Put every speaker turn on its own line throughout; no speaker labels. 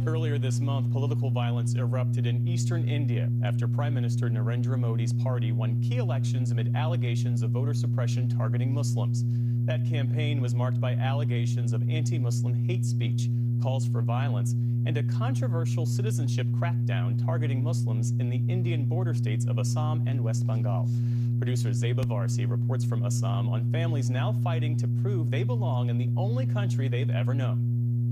Earlier this month, political violence erupted in eastern India after Prime Minister Narendra Modi's party won key elections amid allegations of voter suppression targeting Muslims. That campaign was marked by allegations of anti-Muslim hate speech, calls for violence, and a controversial citizenship crackdown targeting Muslims in the Indian border states of Assam and West Bengal. Producer Zeba Varsi reports from Assam on families now fighting to prove they belong in the only country they've ever known.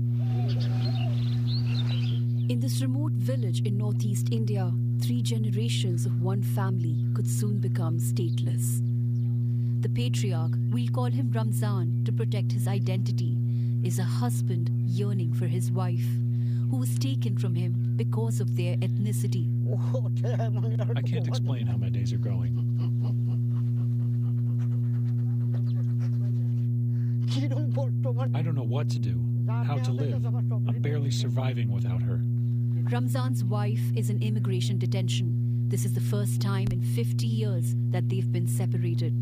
In this remote village in northeast India, 3 generations of one family could soon become stateless. The patriarch, we'll call him Ramzan to protect his identity, is a husband yearning for his wife, who was taken from him because of their ethnicity.
I can't explain how my days are going. I don't know what to do, how to live. I'm barely surviving without her.
Ramzan's wife is in immigration detention. This is the first time in 50 years that they've been separated.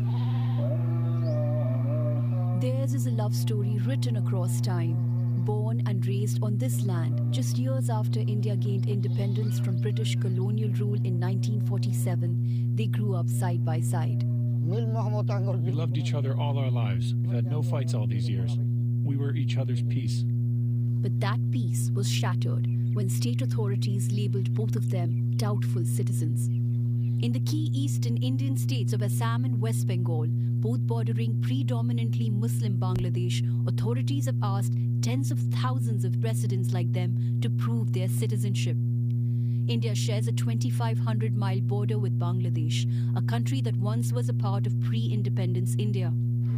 Theirs is a love story written across time. Born and raised on this land just years after India gained independence from British colonial rule in 1947, they grew up side by side.
We loved each other all our lives. We've had no fights all these years. We were each other's peace.
But that peace was shattered when state authorities labelled both of them doubtful citizens. In the key eastern Indian states of Assam and West Bengal, both bordering predominantly Muslim Bangladesh, authorities have asked tens of thousands of residents like them to prove their citizenship. India shares a 2,500-mile border with Bangladesh, a country that once was a part of pre-independence India.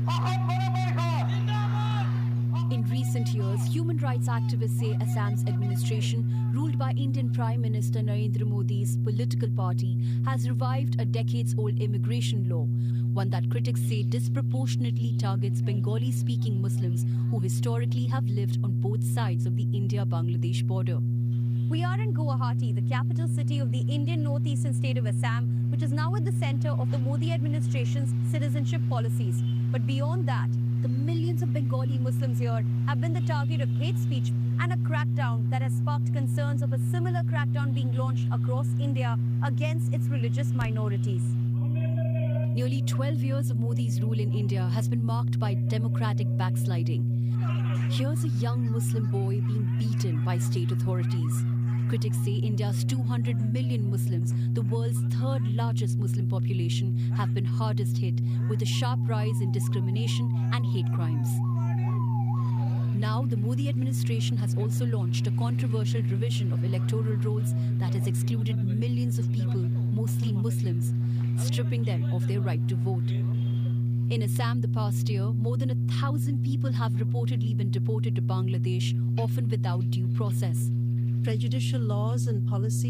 In recent years, human rights activists say Assam's administration, ruled by Indian Prime Minister Narendra Modi's political party, has revived a decades-old immigration law, one that critics say disproportionately targets Bengali-speaking Muslims who historically have lived on both sides of the India-Bangladesh border. We are in Guwahati, the capital city of the Indian northeastern state of Assam, which is now at the center of the Modi administration's citizenship policies. But beyond that, the millions of Bengali Muslims here have been the target of hate speech and a crackdown that has sparked concerns of a similar crackdown being launched across India against its religious minorities. Nearly 12 years of Modi's rule in India has been marked by democratic backsliding. Here's a young Muslim boy being beaten by state authorities. Critics say India's 200 million Muslims, the world's third largest Muslim population, have been hardest hit with a sharp rise in discrimination and hate crimes. Now, the Modi administration has also launched a controversial revision of electoral rolls that has excluded millions of people, mostly Muslims, stripping them of their right to vote. In Assam the past year, more than 1,000 people have reportedly been deported to Bangladesh, often without due process.
Prejudicial laws and policies